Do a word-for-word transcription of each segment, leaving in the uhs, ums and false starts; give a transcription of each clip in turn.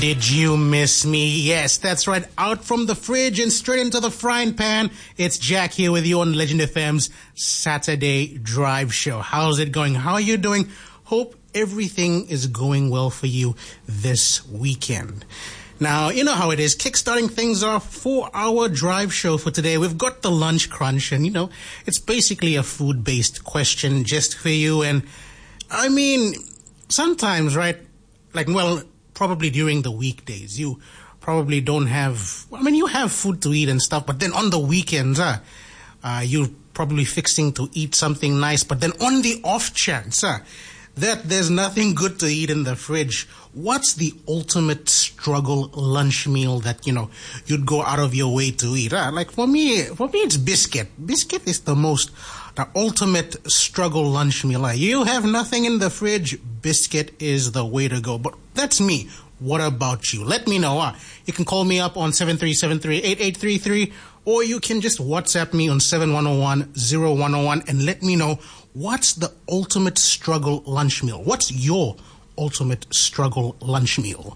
Did you miss me? Yes, that's right. Out from the fridge and straight into the frying pan. It's Jack here with you on Legend F M's Saturday Drive Show. How's it going? How are you doing? Hope everything is going well for you this weekend. Now, you know how it is. Kickstarting things off for our drive show for today. We've got the lunch crunch, and, you know, it's basically a food-based question just for you. And, I mean, sometimes, right, like, well, probably during the weekdays, you probably don't have, I mean, you have food to eat and stuff, but then on the weekends, uh, uh, you're probably fixing to eat something nice, but then on the off chance uh, that there's nothing good to eat in the fridge, what's the ultimate struggle lunch meal that, you know, you'd go out of your way to eat? Uh, like for me, for me, it's biscuit. Biscuit is the most, the ultimate struggle lunch meal. Uh, you have nothing in the fridge, biscuit is the way to go. But that's me. What about you? Let me know. Uh, you can call me up on seven three seven three, eight eight three three, or you can just WhatsApp me on seven one zero one, zero one zero one and let me know what's the ultimate struggle lunch meal. What's your ultimate struggle lunch meal?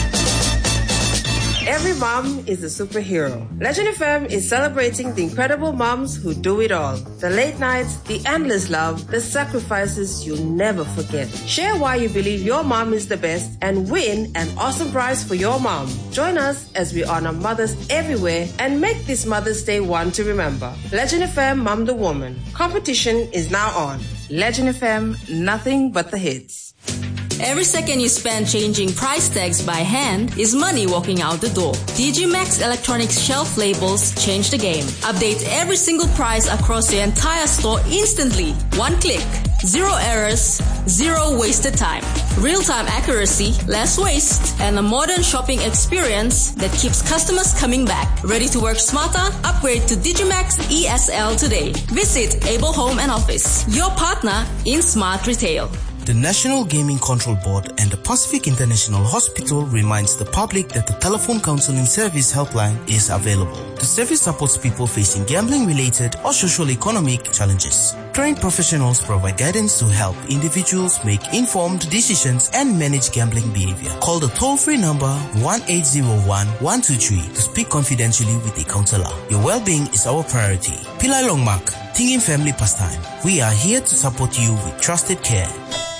Every mom is a superhero. Legend F M is celebrating the incredible moms who do it all. The late nights, the endless love, the sacrifices you'll never forget. Share why you believe your mom is the best and win an awesome prize for your mom. Join us as we honor mothers everywhere and make this Mother's Day one to remember. Legend F M Mom the Woman. Competition is now on. Legend F M, nothing but the hits. Every second you spend changing price tags by hand is money walking out the door. D G Max Electronics shelf labels change the game. Update every single price across the entire store instantly. One click. Zero errors, zero wasted time. Real-time accuracy, less waste, and a modern shopping experience that keeps customers coming back. Ready to work smarter? Upgrade to Digimax E S L today. Visit Able Home and Office, your partner in smart retail. The National Gaming Control Board and the Pacific International Hospital reminds the public that the telephone counseling service helpline is available. The service supports people facing gambling-related or socio-economic challenges. Trained professionals provide guidance to help individuals make informed decisions and manage gambling behavior. Call the toll-free number one eight zero one, one two three to speak confidentially with a counselor. Your well-being is our priority. Pillai Longmark, Tingin Family Pastime. We are here to support you with trusted care.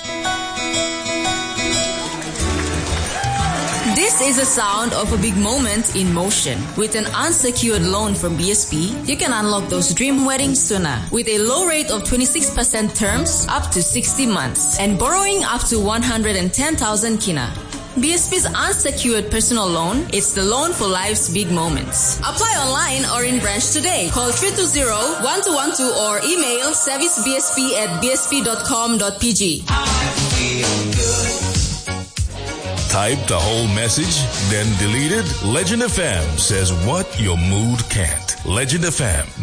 This is the sound of a big moment in motion. With an unsecured loan from B S P, you can unlock those dream weddings sooner. With a low rate of twenty-six percent terms up to sixty months and borrowing up to one hundred ten thousand kina. B S P's unsecured personal loan, it's the loan for life's big moments. Apply online or in branch today. Call three two zero, one two one two or email servicebsp at b s p dot com dot p g. Type the whole message, then delete it? Legend F M says what your mood can't. Legend F M.